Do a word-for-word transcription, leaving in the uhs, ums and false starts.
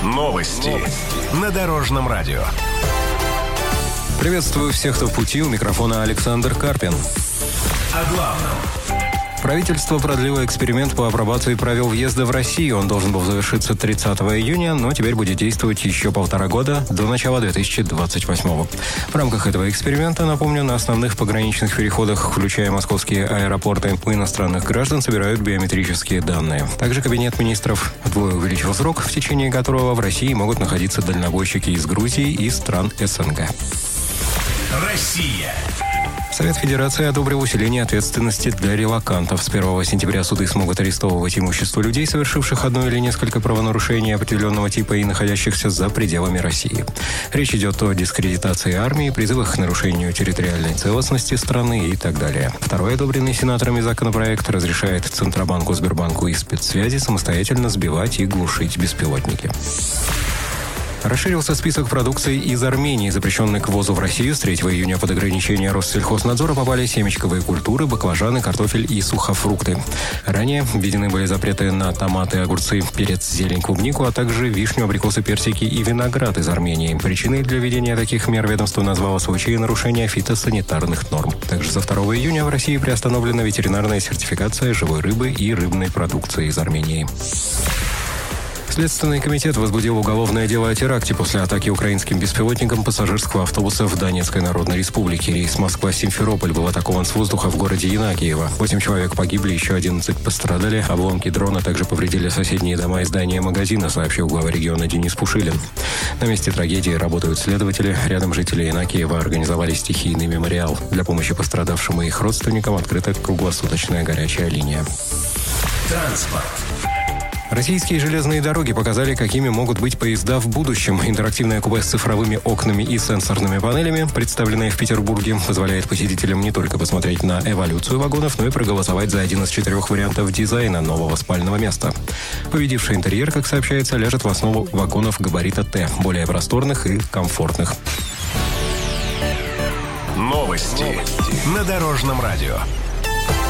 Новости на Дорожном радио. Приветствую всех, кто в пути. У микрофона Александр Карпин. О главном. Правительство продлило эксперимент по апробации правил въезда в Россию. Он должен был завершиться тридцатого июня, но теперь будет действовать еще полтора года, до начала две тысячи двадцать восьмого. В рамках этого эксперимента, напомню, на основных пограничных переходах, включая московские аэропорты, у иностранных граждан собирают биометрические данные. Также Кабинет министров вдвое увеличил срок, в течение которого в России могут находиться дальнобойщики из Грузии и стран СНГ. Россия. Совет Федерации одобрил усиление ответственности для релокантов. С первого сентября суды смогут арестовывать имущество людей, совершивших одно или несколько правонарушений определенного типа и находящихся за пределами России. Речь идет о дискредитации армии, призывах к нарушению территориальной целостности страны и так далее. Второй одобренный сенаторами законопроект разрешает Центробанку, Сбербанку и спецсвязи самостоятельно сбивать и глушить беспилотники. Расширился список продукции из Армении, запрещенной к ввозу в Россию. С третьего июня под ограничение Россельхознадзора попали семечковые культуры, баклажаны, картофель и сухофрукты. Ранее введены были запреты на томаты, огурцы, перец, зелень, клубнику, а также вишню, абрикосы, персики и виноград из Армении. Причиной для введения таких мер ведомство назвало случаи нарушения фитосанитарных норм. Также со второго июня в России приостановлена ветеринарная сертификация живой рыбы и рыбной продукции из Армении. Следственный комитет возбудил уголовное дело о теракте после атаки украинским беспилотником пассажирского автобуса в Донецкой Народной Республике. Рейс Москва-Симферополь был атакован с воздуха в городе Янакиево. Восемь человек погибли, еще одиннадцать пострадали. Обломки дрона также повредили соседние дома и здания магазина, сообщил глава региона Денис Пушилин. На месте трагедии работают следователи. Рядом жители Янакиева организовали стихийный мемориал. Для помощи пострадавшим и их родственникам открыта круглосуточная горячая линия. Транспорт. Российские железные дороги показали, какими могут быть поезда в будущем. Интерактивное купе с цифровыми окнами и сенсорными панелями, представленное в Петербурге, позволяет посетителям не только посмотреть на эволюцию вагонов, но и проголосовать за один из четырех вариантов дизайна нового спального места. Победивший интерьер, как сообщается, ляжет в основу вагонов габарита Т, более просторных и комфортных. Новости на Дорожном радио.